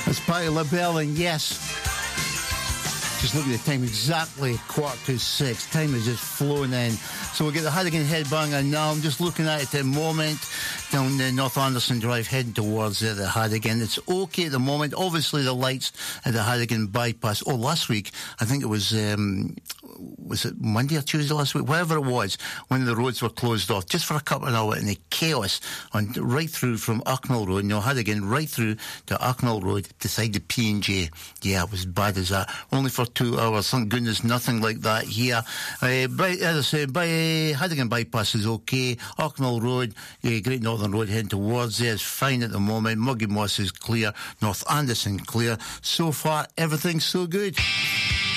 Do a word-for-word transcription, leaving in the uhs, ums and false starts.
It's Patti LaBelle, and yes, just look at the time, exactly quarter to six. Time is just flowing in. So we'll get the Hardigan Headbanger now. I'm just looking at it at the moment down the North Anderson Drive, heading towards uh, the Hardigan. It's okay at the moment. Obviously, the lights at the Hardigan bypass. Oh, last week, I think it was, um, was it Monday or Tuesday last week? Whatever it was, when the roads were closed off, just for a couple of hours, and the chaos on right through from Arknell Road, no, Hardigan, right through to Arknell Road, beside the P and J. Yeah, it was bad as that. Only for two hours. Thank goodness, nothing like that here. Uh, by, as I said, by uh, Hardigan bypass is okay. Arknell Road, uh, Great Northern Road heading towards there is fine at the moment. Muggy Moss is clear. North Anderson clear. So far, everything's so good.